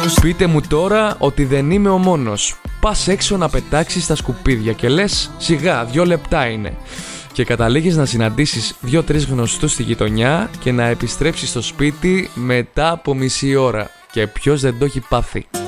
Πείτε μου τώρα ότι δεν είμαι ο μόνος. Πας έξω να πετάξεις τα σκουπίδια και λες σιγά 2 λεπτά είναι. Και καταλήγεις να συναντήσεις 2-3 γνωστούς στη γειτονιά και να επιστρέψεις στο σπίτι μετά από μισή ώρα. Και ποιος δεν το έχει πάθει.